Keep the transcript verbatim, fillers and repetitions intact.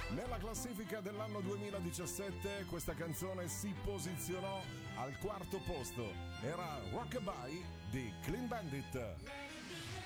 Nella classifica dell'anno duemiladiciassette questa canzone si posizionò al quarto posto. Era Rockabye di Clean Bandit.